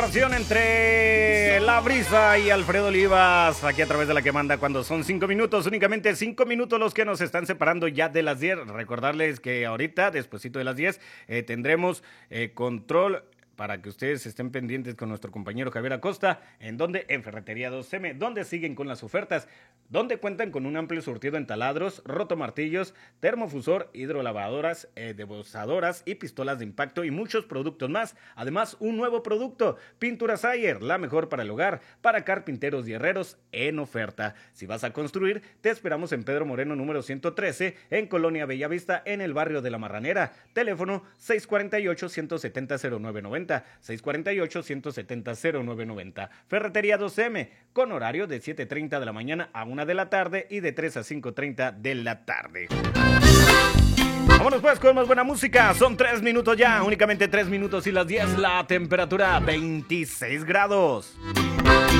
Entre La Brisa y Alfredo Olivas, aquí a través de La Que Manda, cuando son 5 minutos, únicamente 5 minutos los que nos están separando ya de las 10. Recordarles que ahorita, despuesito de las 10, tendremos control para que ustedes estén pendientes con nuestro compañero Javier Acosta, en Ferretería 2M, donde siguen con las ofertas, donde cuentan con un amplio surtido en taladros, rotomartillos, termofusor, hidrolavadoras, debozadoras y pistolas de impacto y muchos productos más. Además, un nuevo producto, Pintura Sayer, la mejor para el hogar, para carpinteros y herreros en oferta. Si vas a construir, te esperamos en Pedro Moreno número 113, en Colonia Bellavista, en el barrio de La Marranera. Teléfono 648-170-0990. 648-170-0990. Ferretería 2M, con horario de 7:30 de la mañana a 1 de la tarde y de 3 a 5:30 de la tarde. Vámonos pues con más buena música. Son 3 minutos ya, únicamente 3 minutos y las 10. La temperatura 26 grados.